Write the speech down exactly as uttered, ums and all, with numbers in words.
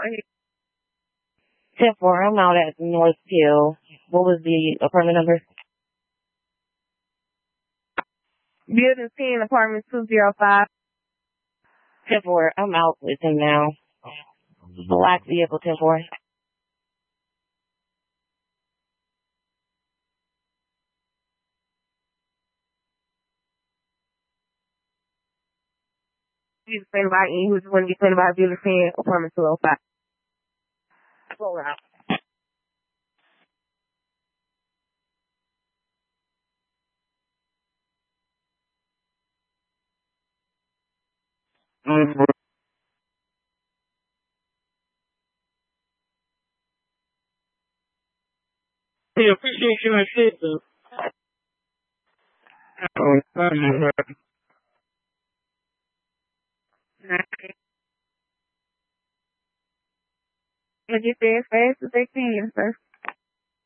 ten four, I'm out at Northfield. What was the apartment number? Building ten, apartment two zero five. ten four, I'm out with him now. Black vehicle, ten four. He was saying about he was when you said about building ten, apartment two oh five. Roll out. Mm-hmm. Yeah, appreciate you and shit, though. Oh, thank you. Get there as fast as they can, sir.